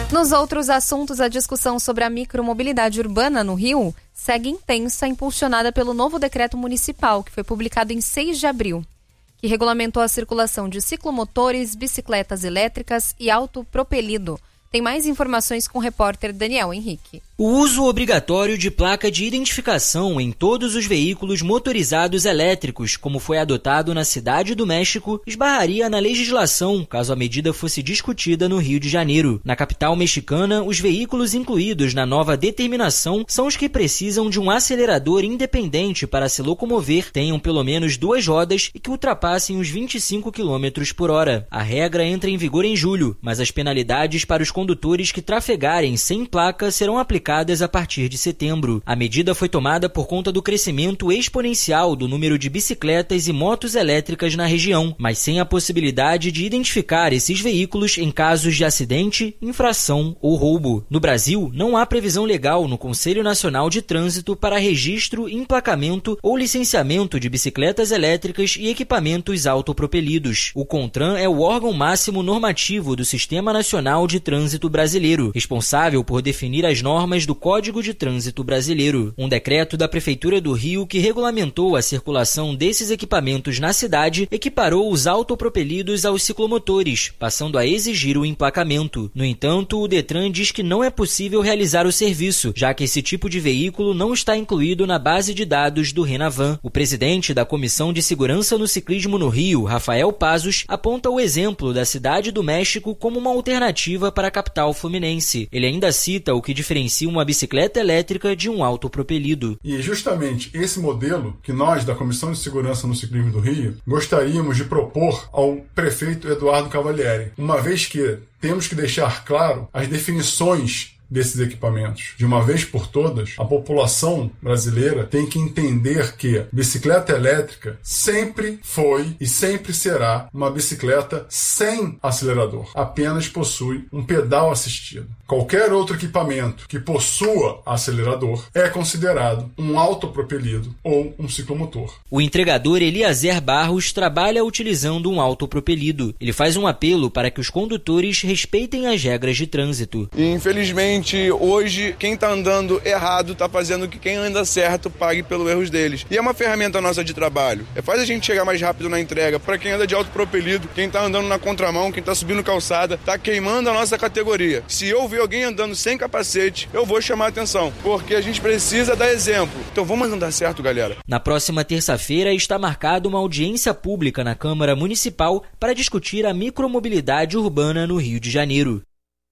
Nos outros assuntos, a discussão sobre a micromobilidade urbana no Rio segue intensa, impulsionada pelo novo decreto municipal, que foi publicado em 6 de abril, que regulamentou a circulação de ciclomotores, bicicletas elétricas e autopropelido. Tem mais informações com o repórter Daniel Henrique. O uso obrigatório de placa de identificação em todos os veículos motorizados elétricos, como foi adotado na Cidade do México, esbarraria na legislação caso a medida fosse discutida no Rio de Janeiro. Na capital mexicana, os veículos incluídos na nova determinação são os que precisam de um acelerador independente para se locomover, tenham pelo menos 2 rodas e que ultrapassem os 25 km por hora. A regra entra em vigor em julho, mas as penalidades para os condutores que trafegarem sem placa serão aplicadas a partir de setembro. A medida foi tomada por conta do crescimento exponencial do número de bicicletas e motos elétricas na região, mas sem a possibilidade de identificar esses veículos em casos de acidente, infração ou roubo. No Brasil, não há previsão legal no Conselho Nacional de Trânsito para registro, emplacamento ou licenciamento de bicicletas elétricas e equipamentos autopropelidos. O CONTRAN é o órgão máximo normativo do Sistema Nacional de Trânsito Brasileiro, responsável por definir as normas do Código de Trânsito Brasileiro. Um decreto da Prefeitura do Rio que regulamentou a circulação desses equipamentos na cidade equiparou os autopropelidos aos ciclomotores, passando a exigir o emplacamento. No entanto, o Detran diz que não é possível realizar o serviço, já que esse tipo de veículo não está incluído na base de dados do Renavan. O presidente da Comissão de Segurança no Ciclismo no Rio, Rafael Pazos, aponta o exemplo da Cidade do México como uma alternativa para a capital fluminense. Ele ainda cita o que diferencia uma bicicleta elétrica de um autopropelido. E justamente esse modelo que nós, da Comissão de Segurança no Ciclismo do Rio, gostaríamos de propor ao prefeito Eduardo Cavalieri, uma vez que temos que deixar claro as definições desses equipamentos. De uma vez por todas, a população brasileira tem que entender que bicicleta elétrica sempre foi e sempre será uma bicicleta sem acelerador. Apenas possui um pedal assistido. Qualquer outro equipamento que possua acelerador é considerado um autopropelido ou um ciclomotor. O entregador Eliezer Barros trabalha utilizando um autopropelido. Ele faz um apelo para que os condutores respeitem as regras de trânsito. Infelizmente, hoje, quem está andando errado está fazendo que quem anda certo pague pelos erros deles. E é uma ferramenta nossa de trabalho. Faz a gente chegar mais rápido na entrega. Para quem anda de autopropelido, quem está andando na contramão, quem está subindo calçada, está queimando a nossa categoria. Se eu ver alguém andando sem capacete, eu vou chamar a atenção, porque a gente precisa dar exemplo. Então vamos andar certo, galera. Na próxima terça-feira está marcada uma audiência pública na Câmara Municipal para discutir a micromobilidade urbana no Rio de Janeiro.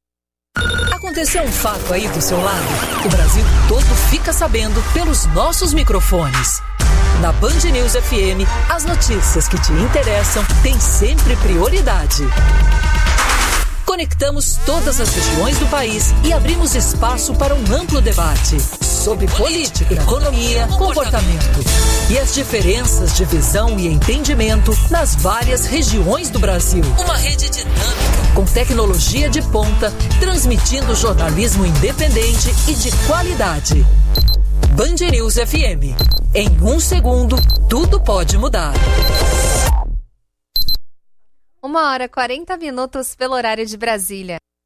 Aconteceu um fato aí do seu lado? O Brasil todo fica sabendo pelos nossos microfones. Na Band News FM, as notícias que te interessam têm sempre prioridade. Conectamos todas as regiões do país e abrimos espaço para um amplo debate sobre política, economia, comportamento e as diferenças de visão e entendimento nas várias regiões do Brasil. Uma rede dinâmica, com tecnologia de ponta, transmitindo jornalismo independente e de qualidade. Band News FM. Em 1 segundo, tudo pode mudar. 1h40 pelo horário de Brasília.